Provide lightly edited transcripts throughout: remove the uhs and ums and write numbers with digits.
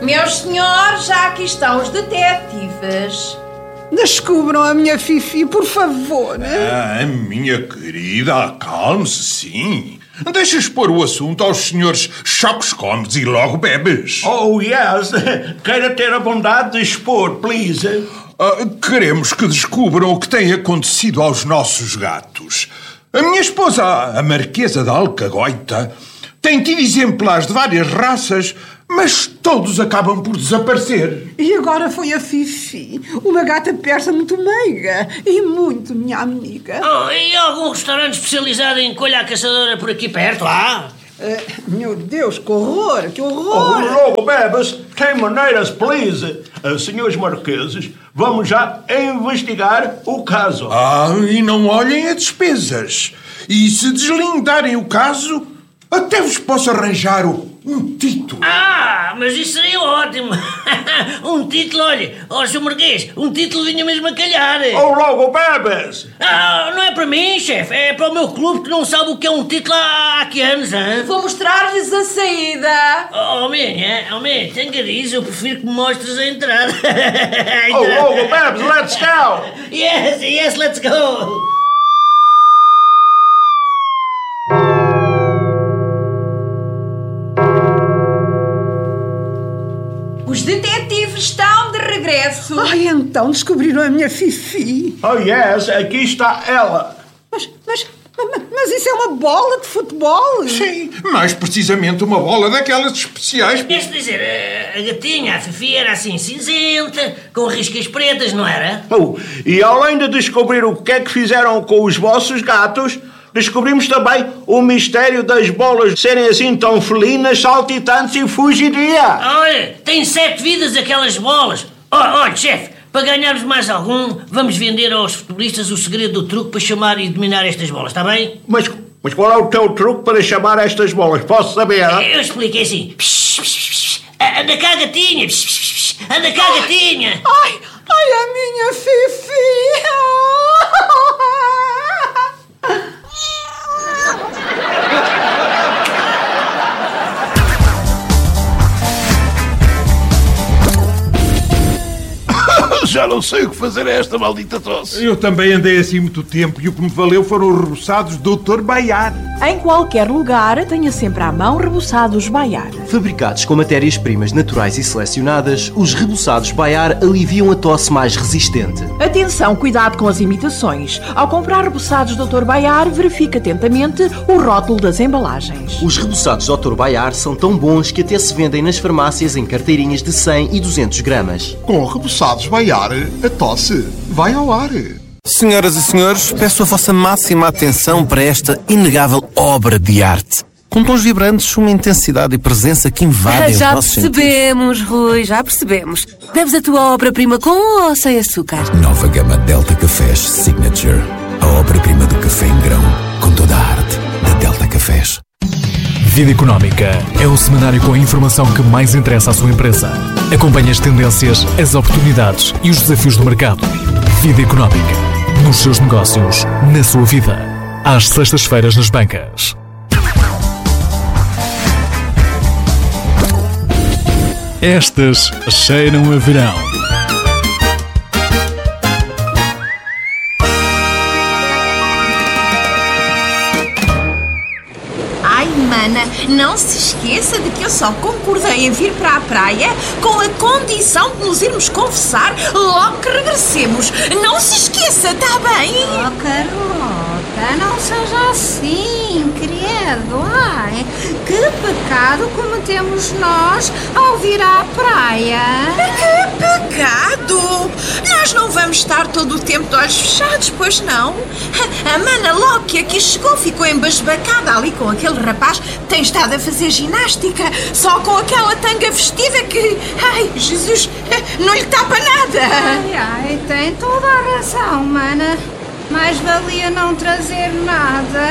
Meus senhores, já aqui estão os detetives. Descubram a minha Fifi, por favor. Minha querida, acalme-se, sim. Deixa expor o assunto aos senhores Chocos Comes e logo bebes. Oh, yes. Queira ter a bondade de expor, please. Queremos que descubram o que tem acontecido aos nossos gatos. A minha esposa, a Marquesa da Alcagoita, tem tido exemplares de várias raças, mas todos acabam por desaparecer. E agora foi a Fifi, uma gata persa muito meiga e muito minha amiga. E algum restaurante especializado em colha à caçadora por aqui perto, Meu Deus, que horror, que Oh, horror! logo bebes. Tem maneiras, please. Senhores marqueses, vamos já investigar o caso. E não olhem a despesas. E se deslindarem o caso, até vos posso arranjar um título. Mas isso seria ótimo. Um título, olha, Sr. Marquês, um título vinha mesmo a calhar. Oh, logo bebes. Não é para mim, chefe, é para o meu clube que não sabe o que é um título há que anos, hein? Vou mostrar-lhes a saída. Homem, tem cariz, eu prefiro que me mostres a entrada. Oh, logo bebes, let's go. Yes, let's go. Os detetives estão de regresso. Então descobriram a minha Fifi. Oh, yes, aqui está ela. Mas isso é uma bola de futebol? Sim, mais precisamente uma bola daquelas especiais. Quer dizer, a gatinha, a Fifi, era assim cinzenta, com riscas pretas, não era? E além de descobrir o que é que fizeram com os vossos gatos, descobrimos também o mistério das bolas serem assim tão felinas, saltitantes e fugidia. Olha, tem 7 vidas aquelas bolas. Olha, chefe, para ganharmos mais algum, vamos vender aos futebolistas o segredo do truque para chamar e dominar estas bolas, está bem? Mas qual é o teu truque para chamar estas bolas? Posso saber? Eu expliquei assim. Anda cá, gatinha. Anda cá, gatinha. Ai, a minha Fifi! Já não sei o que fazer a esta maldita tosse. Eu também andei assim muito tempo e o que me valeu foram os reboçados do Dr. Baiar. Em qualquer lugar, tenha sempre à mão reboçados Baiar. Fabricados com matérias-primas naturais e selecionadas, os reboçados Baiar aliviam a tosse mais resistente. Atenção, cuidado com as imitações. Ao comprar reboçados Dr. Baiar, verifique atentamente o rótulo das embalagens. Os reboçados Dr. Baiar são tão bons que até se vendem nas farmácias em carteirinhas de 100 e 200 gramas. Com reboçados Baiar, a tosse vai ao ar. Senhoras e senhores, peço a vossa máxima atenção para esta inegável obra de arte. Com tons vibrantes, uma intensidade e presença que invadem os nossos sentidos. Já percebemos, Rui, já percebemos. Bebes a tua obra-prima com ou sem açúcar? Nova gama Delta Cafés Signature. A obra-prima do café em grão, com toda a arte da Delta Cafés. Vida Económica é o semanário com a informação que mais interessa à sua empresa. Acompanhe as tendências, as oportunidades e os desafios do mercado. Vida Económica. Nos seus negócios, na sua vida. Às sextas-feiras nas bancas. Estas cheiram a verão. Mana, não se esqueça de que eu só concordei em vir para a praia com a condição de nos irmos confessar logo que regressemos. Não se esqueça, está bem? Oh, Carlota, não seja assim, credo. Ai, que pecado cometemos nós ao vir à praia. Que pecado! Nós não vamos estar todo o tempo de olhos fechados, pois não? A Mana logo que aqui chegou ficou embasbacada ali com aquele rapaz. Tem estado a fazer ginástica só com aquela tanga festiva que... Ai, Jesus, não lhe tapa nada. Ai, tem toda a razão, Mana. Mais valia não trazer nada.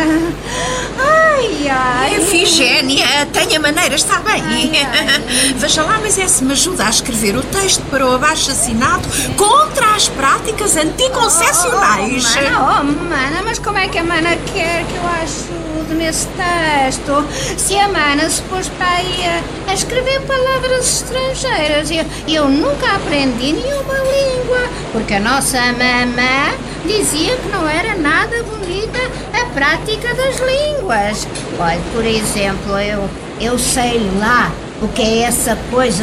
Ai. Efigénia, tenha maneiras, está bem. Veja lá, mas se me ajuda a escrever o texto para o abaixo-assinado contra as práticas anticoncepcionais. Mana, mas como é que a Mana quer que eu acho tudo nesse texto. Se a mana se pôs para aí a escrever palavras estrangeiras, eu nunca aprendi nenhuma língua, porque a nossa mamã dizia que não era nada bonita a prática das línguas. Olha, por exemplo, eu sei lá o que é essa coisa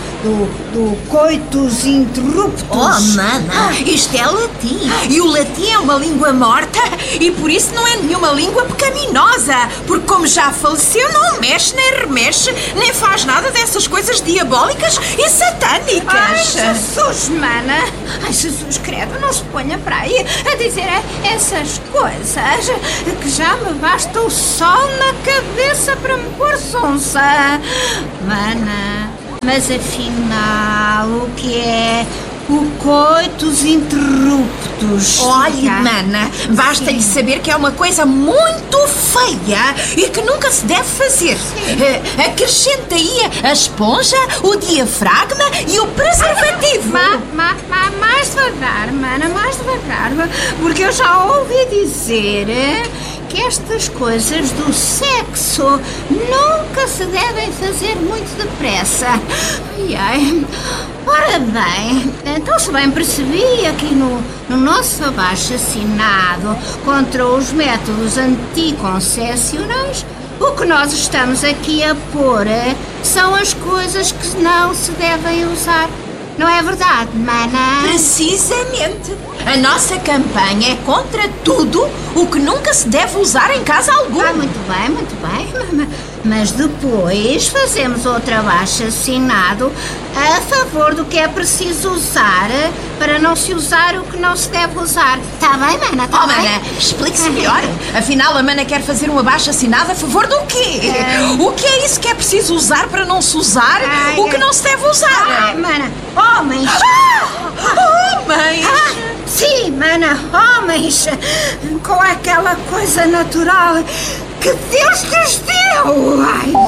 do coitus interruptus. Oh, mana, isto é latim. E o latim é uma língua morta e por isso não é nenhuma língua pecaminosa. Porque como já faleceu, não mexe, nem remexe, nem faz nada dessas coisas diabólicas e satânicas. Ai, Jesus, mana. Ai, Jesus, credo, não se ponha para aí a dizer essas coisas, que já me basta o sol na cabeça para me pôr sonsa. Mana, mas afinal, o que é o coitus interruptus? Olhe, mana, basta-lhe saber que é uma coisa muito feia e que nunca se deve fazer. Acrescenta aí a esponja, o diafragma e o preservativo. Mais devagar, mana, mais devagar, porque eu já ouvi dizer que estas coisas do sexo nunca se devem fazer muito depressa. Ai. Ora bem, então se bem percebi, aqui no nosso abaixo-assinado contra os métodos anticoncepcionais, o que nós estamos aqui a pôr são as coisas que não se devem usar. Não é verdade, mana? Precisamente. A nossa campanha é contra tudo o que nunca se deve usar em casa alguma. Muito bem. Mas depois fazemos outro abaixo-assinado a favor do que é preciso usar para não se usar o que não se deve usar. Está bem, mana? Tá bem? Mana, explique-se melhor. Afinal, a mana quer fazer um abaixo-assinado a favor do quê? O que é isso que é preciso usar para não se usar o que não se deve usar? Mana, homens! Homens! Sim, mana, homens! Com aquela coisa natural que Deus lhes deu!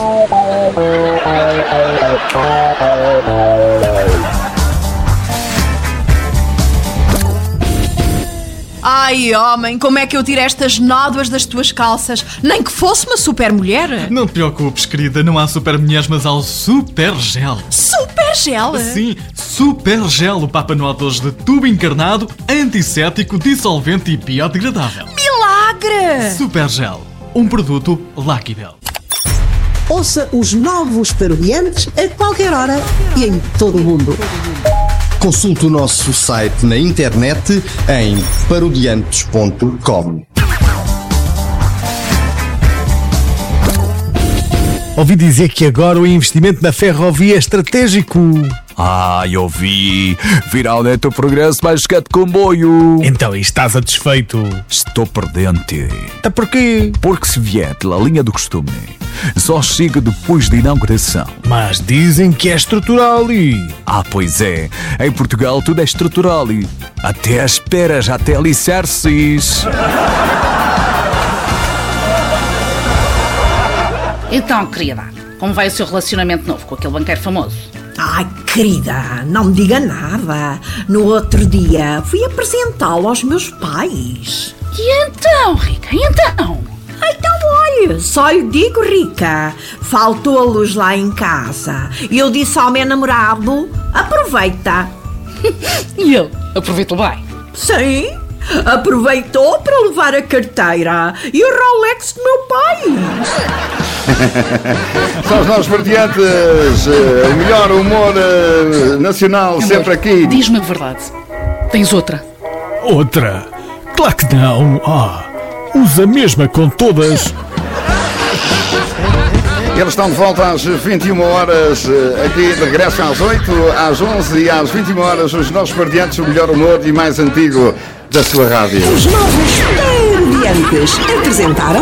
Ai, homem, como é que eu tiro estas nódoas das tuas calças? Nem que fosse uma super mulher. Não te preocupes, querida, não há super mulheres, mas há o Super Gel. Super Gel? Sim, Super Gel, o Papa Noel de tubo encarnado, antisséptico, dissolvente e biodegradável. Milagre! Super Gel, um produto Luckybell. Ouça os novos Parodiantes a qualquer hora e em todo o mundo. Consulte o nosso site na internet em parodiantes.com. Ouvi dizer que agora o investimento na ferrovia é estratégico. Eu vi. Finalmente o progresso vai chegar de comboio. Então, e estás satisfeito? Estou perdente. Tá porquê? Porque se vier pela linha do costume, só chega depois da inauguração. Mas dizem que é estrutural e... Pois é. Em Portugal tudo é estrutural e... Até as peras, até alicerces. Então, querida, como vai o seu relacionamento novo com aquele banqueiro famoso? Ai, querida, não me diga nada. No outro dia fui apresentá-lo aos meus pais. E então, Rica, então? Então, olha, só lhe digo, Rica, faltou a luz lá em casa. E eu disse ao meu namorado, aproveita. E ele aproveitou bem? Sim, aproveitou para levar a carteira e o Rolex do meu pai. São os nossos parodiantes, o melhor humor nacional, amor, sempre aqui. Diz-me a verdade, tens outra? Outra? Claro que não. Usa a mesma com todas. Eles estão de volta às 21 horas, aqui de regresso às 8, às 11 e às 21 horas, os nossos parodiantes, o melhor humor e mais antigo da sua rádio. Os novos parodiantes apresentaram...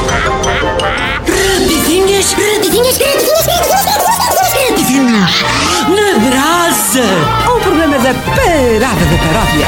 Rapidinhas na brasa. O programa da Parada da Paródia.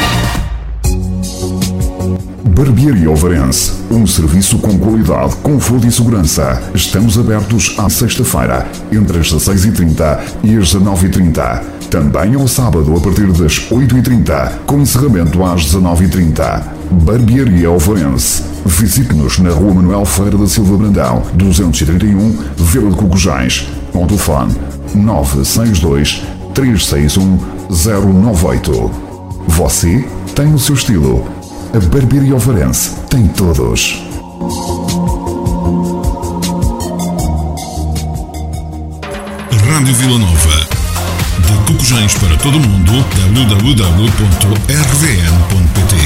Barbearia Ovarense, um serviço com qualidade, conforto e segurança. Estamos abertos à sexta-feira, entre as 16h30 e as 19h30. Também ao sábado, a partir das 8h30, com encerramento às 19h30. Barbearia Ovarense. Visite-nos na Rua Manuel Ferreira da Silva Brandão, 231, Vila de Cocujais. Com o telefone 962 361 098. Você tem o seu estilo. A Barbearia Ovarense tem todos. Rádio Vila Nova. De Cocujais para todo o mundo, www.rvn.pt.